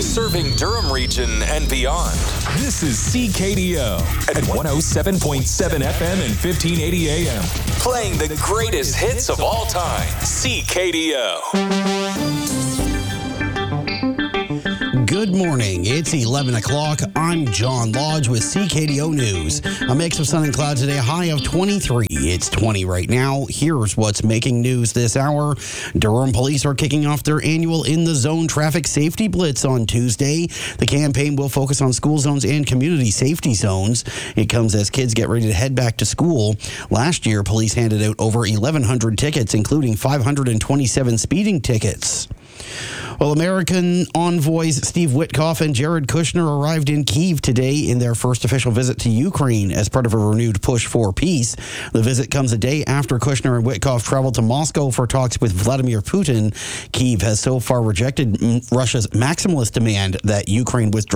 serving Durham region and beyond. This is CKDO at 107.7 FM and 1580 AM. Playing the greatest hits of all time. CKDO. Good morning. It's 11 o'clock. I'm John Lodge with CKDO News. A mix of sun and clouds today, a high of 23. It's 20 right now. Here's what's making news this hour. Durham police are kicking off their annual In the Zone traffic safety blitz on Tuesday. The campaign will focus on school zones and community safety zones. It comes as kids get ready to head back to school. Last year, police handed out over 1,100 tickets, including 527 speeding tickets. Well, American envoys Steve Witkoff and Jared Kushner arrived in Kyiv today in their first official visit to Ukraine as part of a renewed push for peace. The visit comes a day after Kushner and Witkoff traveled to Moscow for talks with Vladimir Putin. Kyiv has so far rejected Russia's maximalist demand that Ukraine withdraw